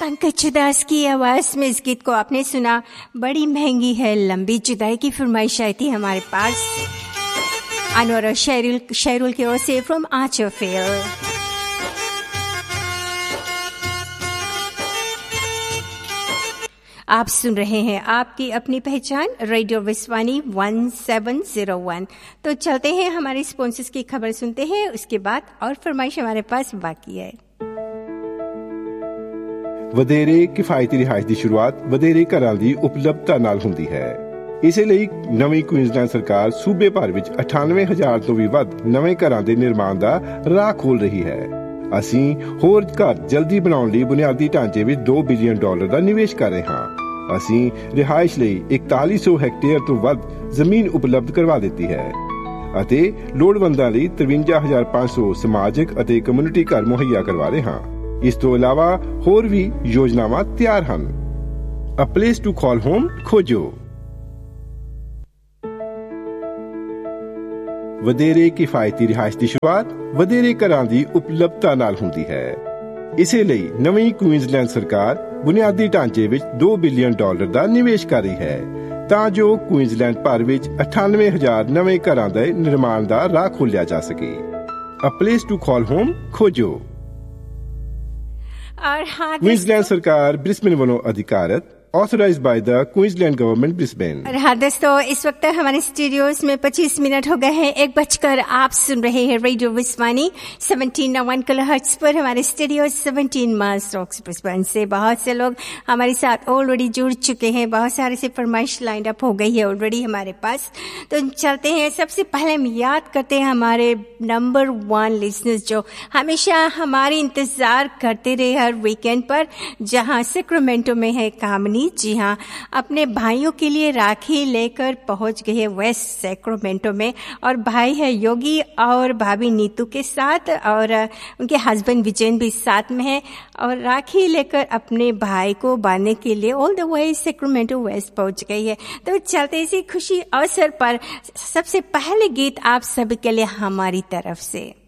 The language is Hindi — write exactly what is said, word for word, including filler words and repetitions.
पंकज उदास की आवाज में इस गीत को आपने सुना। बड़ी महंगी है लंबी जुदाई की फरमाइश आई थी हमारे पास अनवर और शेरुल शेरुल की ओर से फ्रॉम आचरफेल। आप सुन रहे हैं आपकी अपनी पहचान radio विस्वानी one seven zero one. तो चलते हैं हमारे स्पॉन्सर्स की खबर सुनते हैं, उसके बाद और फरमाइश हमारे पास बाकी है। ਵਧੇਰੇ ਕਿਫਾਇਤੀ ਰਿਹਾਇਸ਼ ਦੀ ਸ਼ੁਰੂਆਤ ਵਧੇਰੇ ਘਰਾਂ ਦੀ ਉਪਲਬਧਤਾ ਨਾਲ ਹੁੰਦੀ ਹੈ। ਇਸੇ ਲਈ ਨਵੀਂ ਕੁਈਨਜ਼ਲੈਂਡ ਸਰਕਾਰ ਸੂਬੇ ਭਰ ਵਿੱਚ ਅਠਾਨਵੇਂ ਹਜ਼ਾਰ ਤੋਂ ਵੀ ਵੱਧ ਨਵੇਂ ਘਰਾਂ ਦੇ ਨਿਰਮਾਣ ਦਾ ਰਾਹ ਖੋਲ੍ਹ ਰਹੀ ਹੈ। ਅਸੀਂ ਹੋਰ ਘਰ ਜਲਦੀ ਬਣਾਉਣ ਲਈ ਬੁਨਿਆਦੀ ਢਾਂਚੇ ਵਿੱਚ ਦੋ ਬਿਲੀਅਨ ਡਾਲਰ ਦਾ ਨਿਵੇਸ਼ ਕਰ ਰਹੇ ਹਾਂ। ਅਸੀਂ ਰਿਹਾਇਸ਼ ਲਈ ਇਕਤਾਲੀ ਸੌ ਹੈਕਟੇਅਰ ਤੋਂ ਵੱਧ ਜ਼ਮੀਨ ਉਪਲਬਧ ਕਰਵਾ ਦਿੱਤੀ ਹੈ ਅਤੇ ਲੋੜਵੰਦਾਂ ਲਈ ਤਰਵੰਜਾ ਹਜ਼ਾਰ ਪੰਜ ਸੌ ਸਮਾਜਿਕ ਅਤੇ ਕਮਿਊਨਿਟੀ ਘਰ ਮੁਹੱਈਆ ਕਰਵਾ ਰਹੇ ਹਾਂ। ਇਸ ਤੋਂ ਇਲਾਵਾ ਹੋਰ ਵੀ ਯੋਜਨਾਵਾਂ ਤਿਆਰ ਹਨ। ਅ ਪਲੇਸ ਟੂ ਕਾਲ ਹੋਮ ਖੋਜੋ। ਵਧੇਰੇ ਕਿਫਾਇਤੀ ਰਿਹਾਇਸ਼ ਦੀ ਸ਼ੁਰੂਆਤ ਵਧੇਰੇ ਘਰਾਂ ਦੀ ਉਪਲਬਧਤਾ ਨਾਲ ਹੁੰਦੀ ਹੈ। ਇਸੇ ਲਈ ਨਵੀਂ ਕੁਈਨਜ਼ਲੈਂਡ ਸਰਕਾਰ ਬੁਨਿਆਦੀ ਢਾਂਚੇ ਵਿੱਚ ਦੋ ਬਿਲੀਅਨ ਡਾਲਰ ਦਾ ਨਿਵੇਸ਼ ਕਰ ਰਹੀ ਹੈ ਤਾਂ ਜੋ ਕੁਈਨਜ਼ਲੈਂਡ ਭਰ ਵਿੱਚ ਅਠਾਨਵੇਂ ਹਜ਼ਾਰ ਨਵੇਂ ਘਰਾਂ ਦੇ ਨਿਰਮਾਣ ਦਾ ਰਾਹ ਖੋਲ੍ਹਿਆ ਜਾ ਸਕੇ। ਅ ਪਲੇਸ ਟੂ ਕਾਲ ਹੋਮ ਖੋਜੋ। क्वींसलैंड सरकार ब्रिस्बेन वालों अधिकारत authorised by the Queensland government Brisbane. और हाँ दोस्तों, इस वक्त हमारे स्टूडियोज में पच्चीस मिनट हो गए हैं एक बजकर। आप सुन रहे हैं रेडियो विस्वानी सत्रह वन किलोहर्ट्ज पर हमारे स्टूडियो सत्रह माइल्स रॉक्स ब्रिस्बेन से। बहुत से लोग हमारे साथ ऑलरेडी जुड़ चुके हैं, बहुत सारे से फरमाइश लाइन अप हो गई है ऑलरेडी हमारे पास। तो चलते हैं, सबसे पहले हम याद करते हैं हमारे नंबर वन लिसनर्स जो हमेशा हमारी इंतजार करते रहे हर वीकेंड पर, जहां सेक्रामेंटो में है कामनी। जी हाँ, अपने भाइयों के लिए राखी लेकर पहुंच गए हैं वेस्ट सेक्रामेंटो में, और भाई है योगी और भाभी नीतू के साथ, और उनके हस्बैंड विजयन भी साथ में है, और राखी लेकर अपने भाई को बांधने के लिए all the way Sacramento waste पहुंच गई है। तो चलते इसी खुशी अवसर पर सबसे पहले गीत आप सभी के लिए हमारी तरफ से।